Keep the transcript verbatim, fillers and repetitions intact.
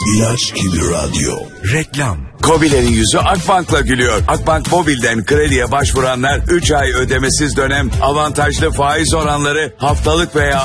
İlaç gibi radyo. Reklam. KOBİ'lerin yüzü Akbank'la gülüyor. Akbank Mobil'den krediye başvuranlar üç ay ödemesiz dönem, avantajlı faiz oranları, haftalık veya